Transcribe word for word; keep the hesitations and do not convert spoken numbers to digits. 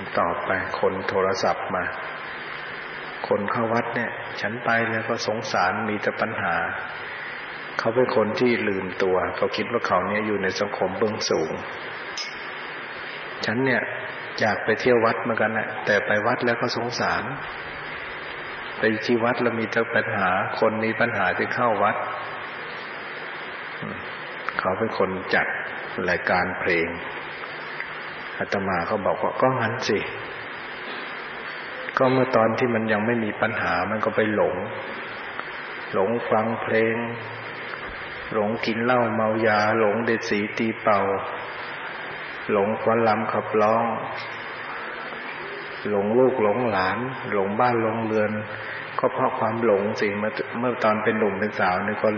ตอบไปคนโทรศัพท์มาคนเข้าวัดเนี่ยฉันไปแล้วก็สงสารมีแต่ปัญหาเขาเป็นคนที่ลืมตัวเขาคิดว่าเขาเนี่ยอยู่ในสังคมเบื้องสูงฉันเนี่ยอยากไปเที่ยววัดเหมือนกันแหละแต่ไปวัดแล้วก็สงสารไปที่วัดแล้วมีแต่ปัญหาคนมีปัญหาที่เข้าวัดเขาเป็นคนจัดรายการเพลงอาตมาเขาบอกว่าก็งั้นสิก็เมื่อตอนที่มันยังไม่มีปัญหามันก็ไปหลงหลงฟังเพลงหลงกินเหล้าเมายาหลงเด็ดสีตีเป่าหลงฟ้อนรำขับร้องหลงลูกหลงหลานหลงบ้านหลงเรือนก็เพราะความหลงสิเมื่อเมื่อตอนเป็นหนุ่มเป็นสาวนี่ก็